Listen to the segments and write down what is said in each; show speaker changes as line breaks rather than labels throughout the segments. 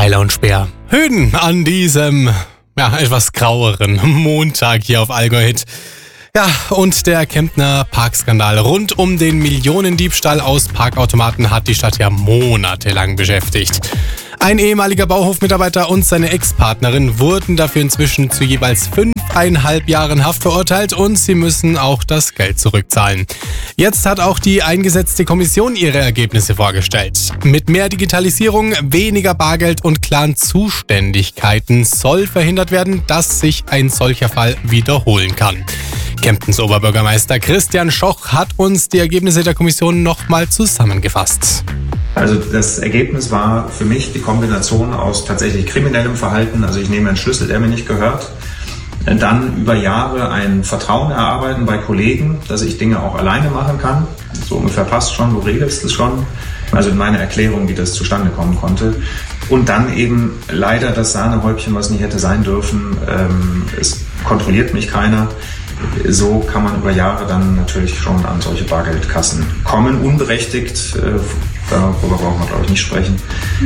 Seiler und Speer. Höhen an diesem, etwas graueren Montag hier auf Allgäu Hit. Ja, und der Kemptner Parkskandal rund um den Millionendiebstahl aus Parkautomaten hat die Stadt ja monatelang beschäftigt. Ein ehemaliger Bauhofmitarbeiter und seine Ex-Partnerin wurden dafür inzwischen zu jeweils 5,5 Jahren Haft verurteilt und sie müssen auch das Geld zurückzahlen. Jetzt hat auch die eingesetzte Kommission ihre Ergebnisse vorgestellt. Mit mehr Digitalisierung, weniger Bargeld und klaren Zuständigkeiten soll verhindert werden, dass sich ein solcher Fall wiederholen kann. Kemptens Oberbürgermeister Christian Schoch hat uns die Ergebnisse der Kommission nochmal zusammengefasst.
Also das Ergebnis war für mich die Kombination aus tatsächlich kriminellem Verhalten, also ich nehme einen Schlüssel, der mir nicht gehört, dann über Jahre ein Vertrauen erarbeiten bei Kollegen, dass ich Dinge auch alleine machen kann, so ungefähr passt schon, du regelst es schon, also in meiner Erklärung, wie das zustande kommen konnte. Und dann eben leider das Sahnehäubchen, was nicht hätte sein dürfen, es kontrolliert mich keiner. So kann man über Jahre dann natürlich schon an solche Bargeldkassen kommen, unberechtigt. Darüber brauchen wir, glaube ich, nicht sprechen.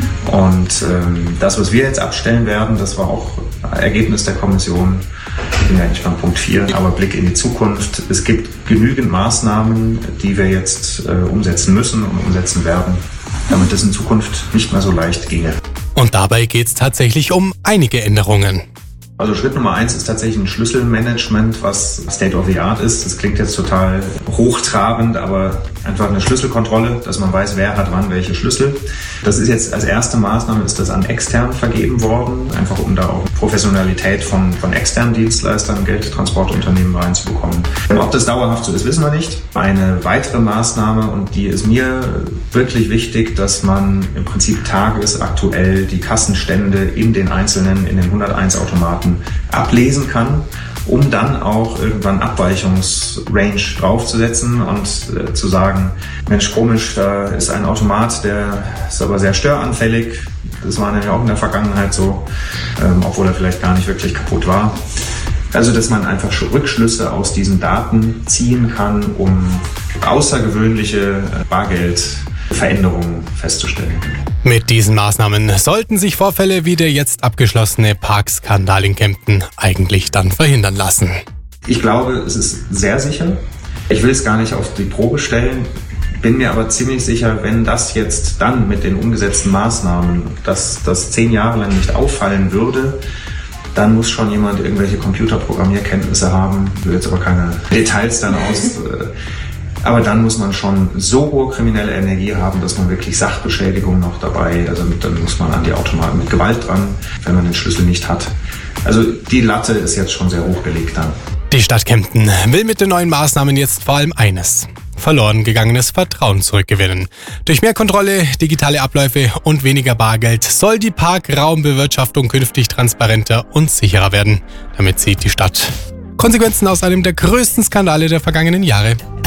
Und das, was wir jetzt abstellen werden, das war auch Ergebnis der Kommission. Ich bin ja eigentlich beim Punkt 4, aber Blick in die Zukunft. Es gibt genügend Maßnahmen, die wir jetzt umsetzen müssen und umsetzen werden, damit es in Zukunft nicht mehr so leicht ginge.
Und dabei geht es tatsächlich um einige Änderungen.
Also Schritt Nummer 1 ist tatsächlich ein Schlüsselmanagement, was State of the Art ist. Das klingt jetzt total hochtrabend, aber einfach eine Schlüsselkontrolle, dass man weiß, wer hat wann welche Schlüssel. Das ist jetzt als erste Maßnahme, ist das an extern vergeben worden, einfach um da auch Professionalität von externen Dienstleistern, Geldtransportunternehmen reinzubekommen. Ob das dauerhaft so ist, wissen wir nicht. Eine weitere Maßnahme, und die ist mir wirklich wichtig, dass man im Prinzip tagesaktuell die Kassenstände in den 101 Automaten ablesen kann, um dann auch irgendwann Abweichungsrange draufzusetzen und zu sagen, Mensch, komisch, da ist ein Automat, der ist aber sehr störanfällig. Das war nämlich auch in der Vergangenheit so, obwohl er vielleicht gar nicht wirklich kaputt war. Also, dass man einfach Rückschlüsse aus diesen Daten ziehen kann, um außergewöhnliche Bargeldveränderungen festzustellen.
Mit diesen Maßnahmen sollten sich Vorfälle wie der jetzt abgeschlossene Parkskandal in Kempten eigentlich dann verhindern lassen.
Ich glaube, es ist sehr sicher. Ich will es gar nicht auf die Probe stellen, bin mir aber ziemlich sicher, wenn das jetzt dann mit den umgesetzten Maßnahmen, dass das 10 Jahre lang nicht auffallen würde, dann muss schon jemand irgendwelche Computerprogrammierkenntnisse haben. Ich will jetzt aber keine Details dann aus... Aber dann muss man schon so hohe kriminelle Energie haben, dass man wirklich Sachbeschädigung noch dabei, also dann muss man an die Automaten mit Gewalt dran, wenn man den Schlüssel nicht hat. Also die Latte ist jetzt schon sehr hoch gelegt dann.
Die Stadt Kempten will mit den neuen Maßnahmen jetzt vor allem eines: verloren gegangenes Vertrauen zurückgewinnen. Durch mehr Kontrolle, digitale Abläufe und weniger Bargeld soll die Parkraumbewirtschaftung künftig transparenter und sicherer werden. Damit zieht die Stadt Konsequenzen aus einem der größten Skandale der vergangenen Jahre.